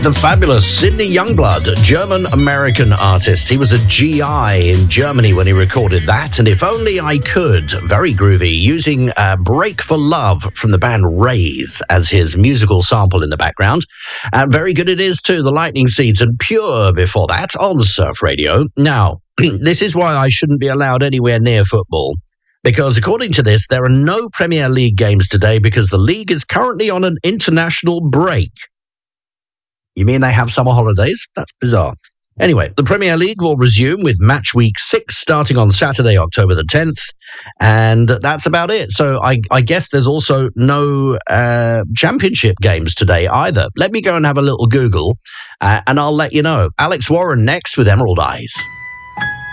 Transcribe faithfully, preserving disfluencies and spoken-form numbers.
the fabulous Sidney Youngblood, German-American artist. He was a G I in Germany when he recorded that, and If Only I Could, very groovy, using uh, Break for Love from the band Rays as his musical sample in the background. Uh, very good it is too, The Lightning Seeds and Pure before that on Surf Radio. Now, this is why I shouldn't be allowed anywhere near football. Because according to this, there are no Premier League games today because the league is currently on an international break. You mean they have summer holidays? That's bizarre. Anyway, the Premier League will resume with match week six starting on Saturday, October the tenth. And that's about it. So I, I guess there's also no uh, championship games today either. Let me go and have a little Google uh, and I'll let you know. Alex Warren next with Emerald Eyes.